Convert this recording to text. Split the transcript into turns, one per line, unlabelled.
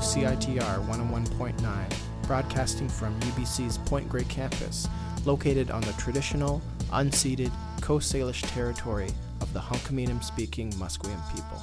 CITR 101.9, broadcasting from UBC's Point Grey campus, located on the traditional, unceded Coast Salish territory of the Hunkaminam-speaking Musqueam people.